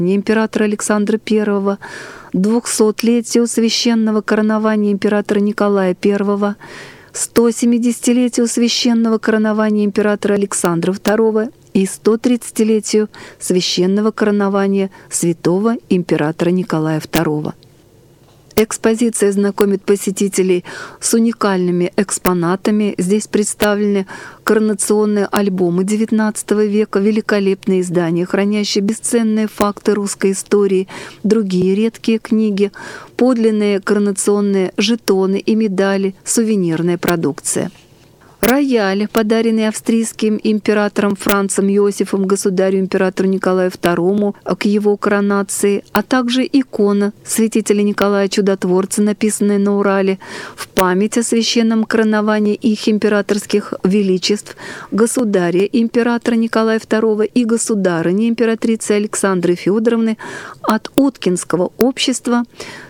императора Александра I, 200-летию священного коронования императора Николая I, 170-летию священного коронования императора Александра II и 130-летию священного коронования святого императора Николая II. Экспозиция знакомит посетителей с уникальными экспонатами. Здесь представлены коронационные альбомы XIX века, великолепные издания, хранящие бесценные факты русской истории, другие редкие книги, подлинные коронационные жетоны и медали, сувенирная продукция. Рояль, подаренный австрийским императором Францем Иосифом государю-императору Николаю II к его коронации, а также икона святителя Николая Чудотворца, написанная на Урале, в память о священном короновании их императорских величеств, государя императора Николая II и государыни императрицы Александры Федоровны от Уткинского общества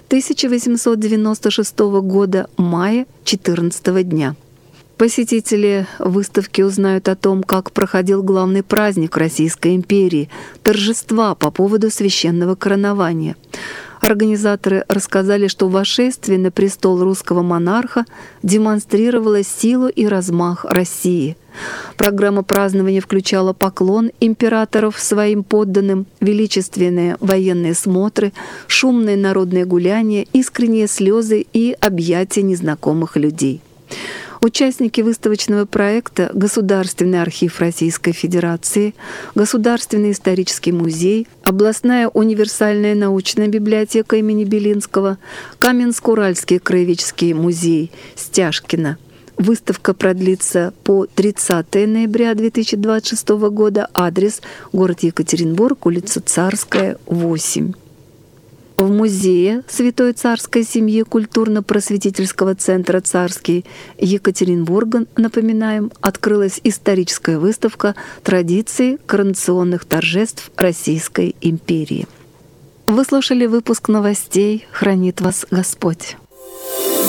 1896 года, мая 14 дня. Посетители выставки узнают о том, как проходил главный праздник Российской империи – торжества по поводу священного коронования. Организаторы рассказали, что восшествие на престол русского монарха демонстрировало силу и размах России. Программа празднования включала поклон императоров своим подданным, величественные военные смотры, шумные народные гуляния, искренние слезы и объятия незнакомых людей. Участники выставочного проекта Государственный архив Российской Федерации, Государственный исторический музей, Областная универсальная научная библиотека имени Белинского, Каменск-Уральский краеведческий музей Стяжкина. Выставка продлится по 30 ноября 2026 года. Адрес: город Екатеринбург, улица Царская, 8. В музее Святой царской семьи культурно-просветительского центра «Царский» Екатеринбурга, напоминаем, открылась историческая выставка «Традиции коронационных торжеств Российской империи». Вы слушали выпуск новостей. Хранит вас Господь.